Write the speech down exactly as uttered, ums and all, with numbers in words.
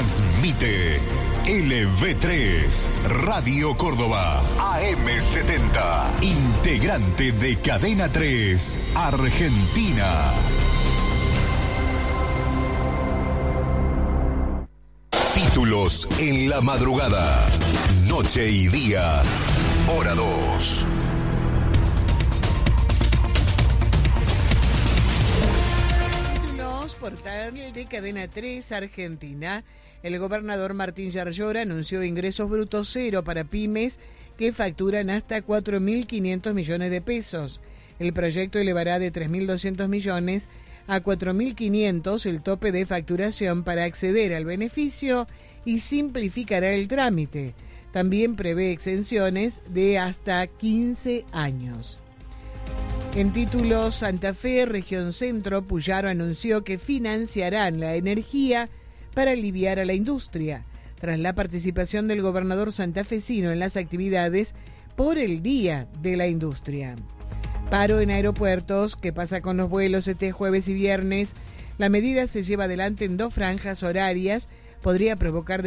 Transmite L V tres, Radio Córdoba, A M setenta, integrante de Cadena tres, Argentina. Títulos en la madrugada, noche y día, hora dos. Títulos, portal de Cadena tres, Argentina. El gobernador Martín Yarlora anunció ingresos brutos cero para pymes que facturan hasta cuatro mil quinientos millones de pesos. El proyecto elevará de tres mil doscientos millones a cuatro mil quinientos el tope de facturación para acceder al beneficio y simplificará el trámite. También prevé exenciones de hasta quince años. En títulos, Santa Fe, Región Centro, Puyaro anunció que financiarán la energía para aliviar a la industria, tras la participación del gobernador santafesino en las actividades por el Día de la Industria. Paro en aeropuertos. ¿Qué pasa con los vuelos este jueves y viernes? La medida se lleva adelante en dos franjas horarias. Podría provocar